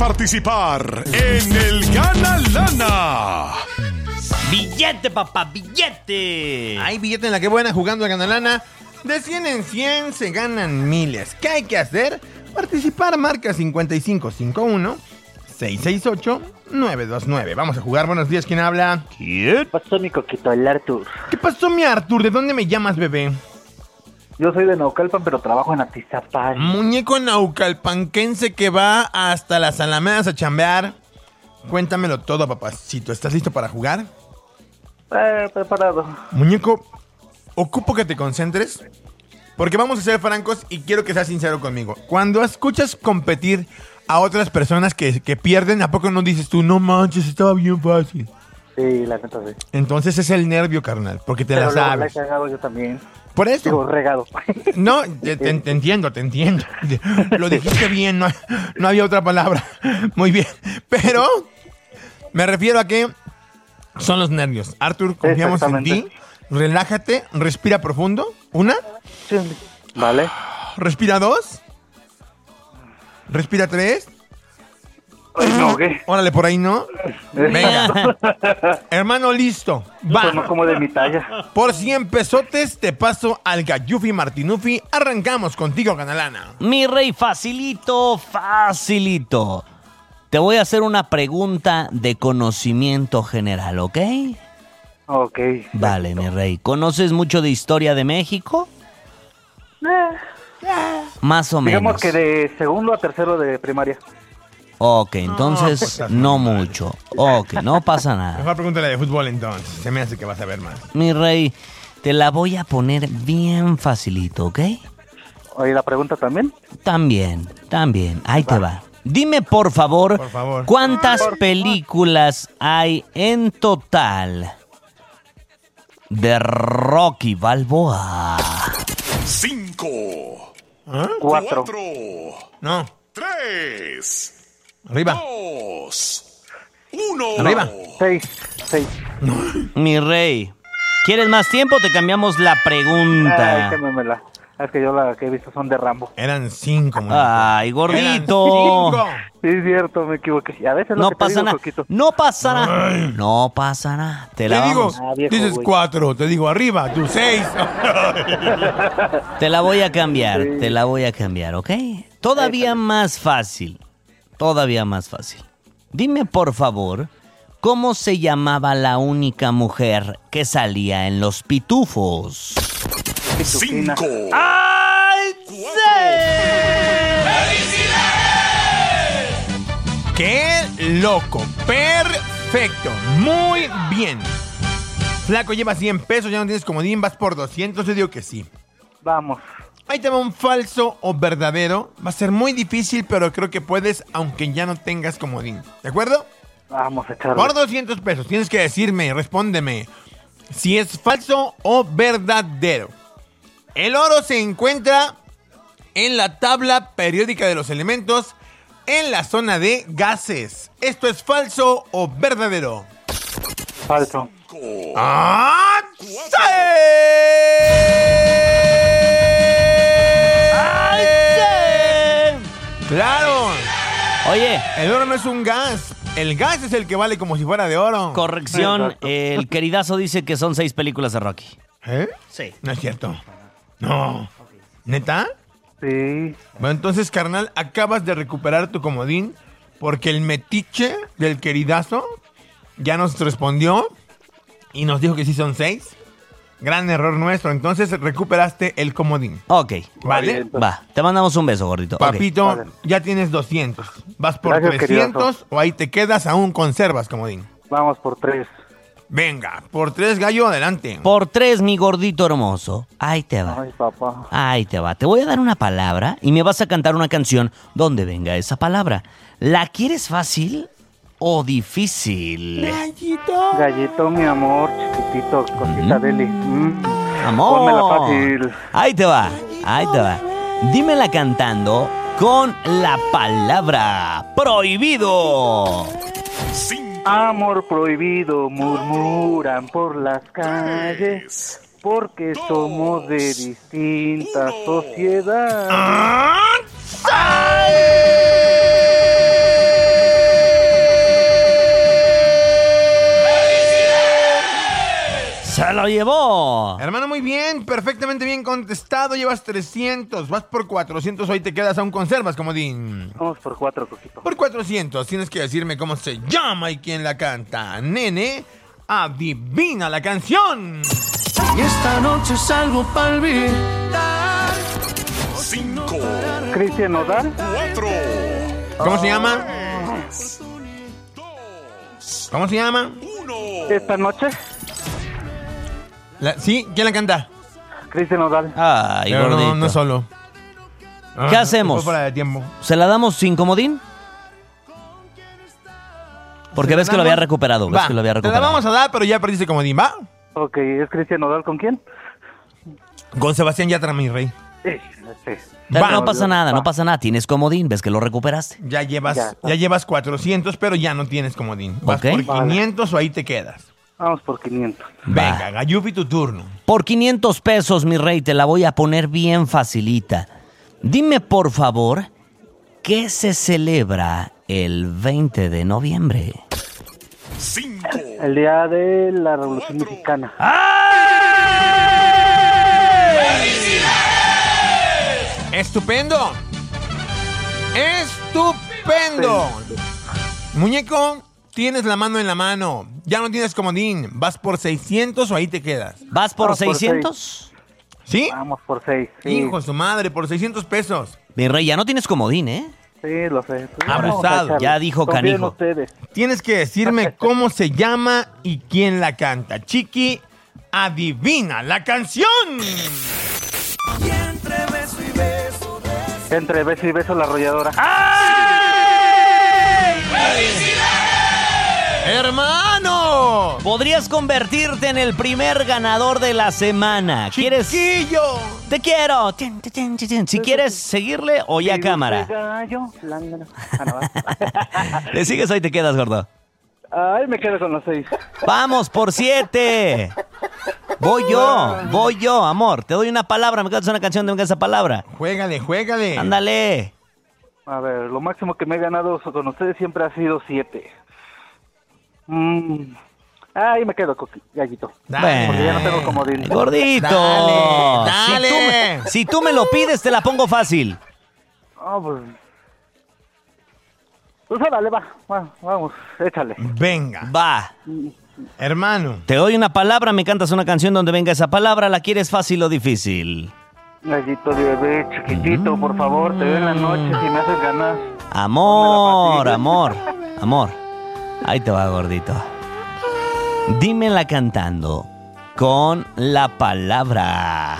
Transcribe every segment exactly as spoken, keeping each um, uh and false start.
Participar en el Gana Lana. ¡Billete, papá! ¡Billete! Hay billete en la que buena jugando a Gana Lana. De cien en cien se ganan miles. ¿Qué hay que hacer? Participar, marca cincuenta y cinco cincuenta y uno, seiscientos sesenta y ocho, novecientos veintinueve. Vamos a jugar. Buenos días, ¿quién habla? ¿Quién? ¿Qué pasó, mi coquito? El Artur. ¿Qué pasó, mi Artur? ¿De dónde me llamas, bebé? Yo soy de Naucalpan, pero trabajo en Atizapán. Muñeco naucalpanquense que va hasta las Alamedas a chambear. Cuéntamelo todo, papacito. ¿Estás listo para jugar? Eh, preparado. Muñeco, ocupo que te concentres, porque vamos a ser francos y quiero que seas sincero conmigo. Cuando escuchas competir a otras personas que, que pierden, ¿a poco no dices tú, no manches, estaba bien fácil? Sí, la neta sí. Entonces es el nervio, carnal, porque te pero la luego la he sabes. cagado yo también. Por eso. Digo, regado. No, te, te- te entiendo, te entiendo. Lo dijiste bien, no, no había otra palabra. Muy bien. Pero me refiero a que son los nervios. Arthur, confiamos en ti. Exactamente. Relájate, respira profundo. Una, Sí, vale. respira dos, respira tres. Ay, no, ¿qué? Órale, por ahí no. Venga. Hermano, listo. Pues no Va. como de mi talla. Por cien pesotes te paso al Gallufi Martinufi. Arrancamos contigo, Gana Lana. Mi rey, facilito, facilito. Te voy a hacer una pregunta de conocimiento general, ¿ok? Ok. Vale, mi rey. ¿Conoces mucho de historia de México? Eh, Más o digamos menos. que de segundo a tercero de primaria. Ok, entonces pues, no mucho. Ok, no pasa nada. Mejor pregúntale de fútbol entonces. Se me hace que vas a ver más. Mi rey, te la voy a poner bien facilito, ¿ok? Oye, la pregunta también. También, también. Ahí te va. Dime, por favor, Por favor. ¿cuántas películas hay en total de Rocky Balboa? Cinco. ¿Ah? Cuatro. Cuatro. No. Tres. Arriba. Dos. Uno. Arriba. Seis. Seis. Mi rey, ¿quieres más tiempo? Te cambiamos la Ay, pregunta. quémemela. Es que yo la que he visto son de Rambo. Eran cinco, muñeco. Ay, Eran gordito. cinco. Sí, es cierto, me equivoqué. Y a veces lo No que te pasa digo, nada. Coquito. No pasa nada. No pasa nada. Te Te la digo, vamos. Ah, viejo, dices güey. cuatro. Te digo arriba, tú seis. Te la voy a cambiar, Sí. te la voy a cambiar, ¿ok? Todavía más fácil, todavía más fácil. Dime, por favor, ¿cómo se llamaba la única mujer que salía en Los Pitufos? Pitufina. Cinco. ¡Ay, ¡Qué loco! ¡Perfecto! Muy bien. Flaco, lleva cien pesos, ya no tienes comodín, vas por doscientos, yo digo que sí. Vamos. Ahí te va un falso o verdadero. Va a ser muy difícil, pero creo que puedes, aunque ya no tengas comodín. ¿De acuerdo? Vamos a echarle. Por doscientos pesos, tienes que decirme, respóndeme, si es falso o verdadero. El oro se encuentra en la tabla periódica de los elementos en la zona de gases. ¿Esto es falso o verdadero? Falso. ¡Ah! ¡Sí! ¡Ay, sí! ¡Claro! Oye, El oro no es un gas. El gas es el que vale como si fuera de oro. corrección, Exacto. el queridazo dice que son seis películas de Rocky. ¿Eh? Sí. No es cierto. No. ¿Neta? Sí. Bueno, entonces, carnal, acabas de recuperar tu comodín porque el metiche del queridazo ya nos respondió y nos dijo que sí son seis. Gran error nuestro. Entonces, recuperaste el comodín. Ok, ¿Vale? Bien. va, te mandamos un beso, gordito. Ok. Papito, Vale. ya tienes doscientos. ¿Vas por Gracias, trescientos queridazo. o ahí te quedas? Aún conservas comodín. Vamos por tres. Venga, por tres, gallo, adelante. Por tres, mi gordito hermoso. Ahí te va. Ay, papá. Ahí te va. Te voy a dar una palabra y me vas a cantar una canción donde venga esa palabra. ¿La quieres fácil o difícil? Gallito. Gallito, mi amor, chiquitito, cosita deli. Mm. Amor. Pónmela fácil. Ahí te va. Ahí te va. Dímela cantando con la palabra prohibido. Cinco. Amor prohibido, murmuran por las calles, porque somos de distinta sociedad. ¡Ah! llevó. Hermano, muy bien, perfectamente bien contestado. Llevas trescientos, vas por cuatrocientos. Hoy te quedas, aún conservas, comodín. Vamos por cuatro, Coquito. Por cuatrocientos, tienes que decirme cómo se llama y quién la canta. Nene, adivina la canción. Y esta noche salgo pa'l olvidar. Cinco, Cristian Nodal. cuatro, ¿Cómo se llama? tres, dos, ¿Cómo se llama? uno. Esta noche, La- ¿Sí? ¿Quién la canta? Cristian Nodal. Ay, Pero gordito. no, no solo. Ah, ¿Qué hacemos? fue fuera de tiempo. ¿Se la damos sin comodín? Porque ¿Se ves la que lo había damos? recuperado. Ves Va, que lo había te la recuperado. vamos a dar, pero ya perdiste comodín, ¿va? Ok, ¿es Cristian Nodal con quién? Con Sebastián Yatra, mi rey. Sí, sí. Pero Va. no pasa nada, Va. no pasa nada. Tienes comodín, ves que lo recuperaste. Ya llevas, Ya. ya llevas cuatrocientos, pero ya no tienes comodín. Vas Ok. por Vale. quinientos o ahí te quedas. Vamos por quinientos. Venga, Gayufi, tu turno. Por quinientos pesos, mi rey, te la voy a poner bien facilita. Dime, por favor, ¿qué se celebra el veinte de noviembre? Cinco, El día de la Revolución Cuatro. Mexicana. ¡Estupendo! ¡Estupendo! Muñeco, tienes la mano en la mano. Ya no tienes comodín. ¿Vas por seiscientos o ahí te quedas? ¿Vas por Vamos por seiscientos? ¿Sí? Vamos por seis. Sí, Hijo de su madre, por seiscientos pesos. Mi rey, ya no tienes comodín, ¿eh? sí, lo sé. Sí, Abusado. vamos a echarle. Ya dijo Confíen canijo. ustedes. Tienes que decirme cómo se llama y quién la canta. Chiqui, adivina la canción. Entre beso y beso la arrolladora. ¡Hermano! Podrías convertirte en el primer ganador de la semana. ¿Quieres? ¡Chiquillo! ¡Te quiero! Tin, tin, tin, tin, tin. Si quieres seguirle o ya Sí, cámara. gallo, lángano. Ah, no, va. ¿Le sigues o ahí te quedas, gordo? Ay, me quedo con los seis. ¡Vamos por siete! Voy yo, voy yo, amor. Te doy una palabra, me cantas una canción de esa palabra. Juégale, juégale. Ándale. A ver, lo máximo que me he ganado con ustedes siempre ha sido siete. Mm. Ahí me quedo, Coqui, gallito. Dale. Porque ya no tengo comodín. Gordito. Dale, dale. Si tú, me, si tú me lo pides, te la pongo fácil. Ah, pues. Pues órale, va, va, vamos, échale. Venga. Va. Hermano. Te doy una palabra, me cantas una canción donde venga esa palabra. ¿La quieres fácil o difícil? Gallito de bebé, chiquitito, por favor, te veo en la noche si me haces ganar. Amor, Pónmela amor, amor. Ahí te va, gordito. Dímela cantando con la palabra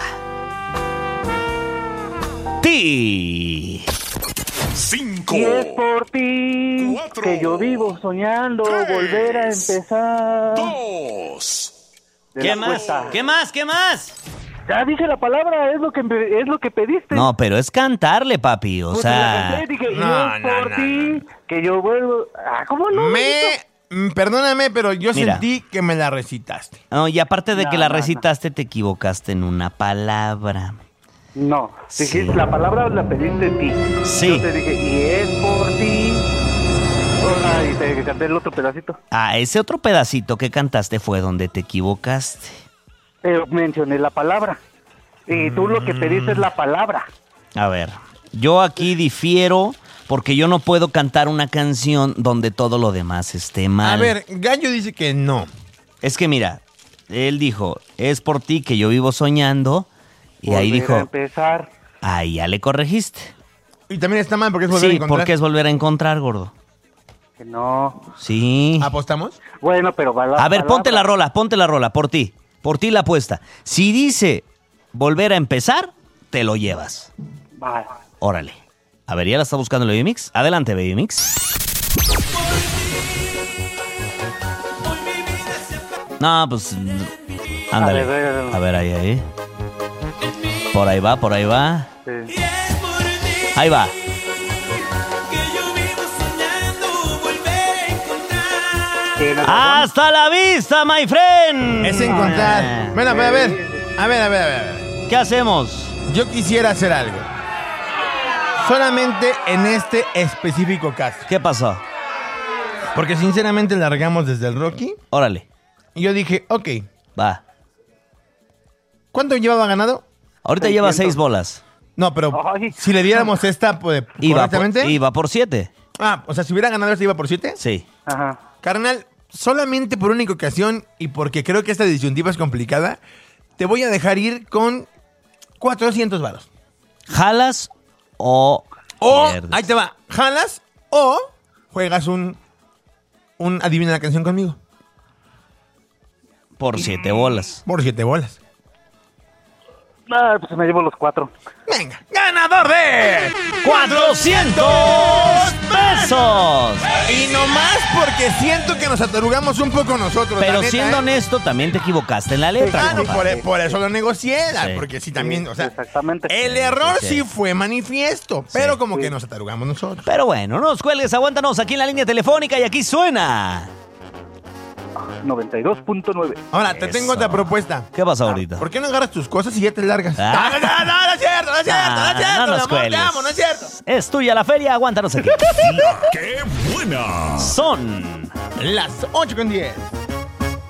ti. cinco, Y es por ti Cuatro. que yo vivo soñando Tres. volver a empezar. dos, De ¿Qué la más? cuesta. ¿Qué más? ¿Qué más? Ya dije la palabra, es lo que es lo que pediste. No, pero es cantarle, papi. O Pues te la sea, canté, dije, y No, es no, por no, ti que yo vuelvo. Ah, ¿cómo no? Me... gallito? mm, Perdóname, pero yo Mira. sentí que me la recitaste. no, y aparte de No, que la no, no. recitaste, te equivocaste en una palabra. No, Sí. dijiste, la palabra la pediste a ti. Sí. Yo te dije, y es por ti. Ah, y te canté el otro pedacito. Ah, ese otro pedacito que cantaste fue donde te equivocaste. Pero mencioné la palabra. Y tú lo que pediste es la palabra. A ver, yo aquí difiero porque yo no puedo cantar una canción donde todo lo demás esté mal. A ver, Gallo dice que no. Es que mira, él dijo, es por ti que yo vivo soñando. Y ahí Volver dijo, a empezar. ahí ya le corregiste. Y también está mal porque es volver a Sí, encontrar. porque es volver a encontrar, gordo. Que no. Sí. ¿Apostamos? Bueno, pero va la A ver, palabra. ponte la rola, ponte la rola, por ti. Por ti la apuesta. Si dice volver a empezar, te lo llevas. Va. Órale. A ver, ¿ya la está buscando el Baby Mix? Adelante, Baby Mix. No, pues... Ándale. A ver, a ver. A ver, ahí, ahí. Por ahí va, por ahí va. Sí. Ahí va. ¿Tienes razón? ¡Hasta la vista, my friend! Es encontrar. Ah. Bueno, pero a ver. A ver, a ver, a ver. a ver. ¿Qué hacemos? Yo quisiera hacer algo. Solamente en este específico caso. ¿Qué pasó? Porque sinceramente largamos desde el Rocky. Órale, Y yo dije, ok, va. ¿Cuánto llevaba ganado? Ahorita lleva seiscientos. seis bolas. No, pero Ay. si le diéramos esta pues, Iba por, correctamente. iba por siete. Ah, o sea, si hubiera ganado esta iba por siete. Sí. Ajá. Carnal, solamente por única ocasión y porque creo que esta disyuntiva es complicada, te voy a dejar ir con cuatrocientos varos. ¿Jalas o O, pierdes? ahí te va, jalas o juegas un, un adivina la canción conmigo. Por siete bolas. Por siete bolas. Ah, pues me llevo los cuatro. Venga, ganador de ¡cuatrocientos pesos! Y nomás porque siento que nos atarugamos un poco nosotros. la Pero neta, siendo ¿eh? honesto, también te equivocaste en la letra. Ah, no, compadre. por, por eso lo negocié, Sí. porque sí también, o sea, Exactamente. el error sí, sí, sí. fue manifiesto, pero como que nos atarugamos nosotros. Pero bueno, no nos cuelgues, aguántanos aquí en la línea telefónica y aquí suena. noventa y dos punto nueve. Ahora, te tengo Eso. otra propuesta. ¿Qué pasa ahorita? ¿Por qué no agarras tus cosas y ya te largas? Ah. No, no, no, no es cierto, no es cierto, no es Ah, cierto, no mi nos amor, te cuelgues. amo, no es cierto. Es tuya la feria, aguántanos aquí. ¡Qué buena! Son Las ocho con diez.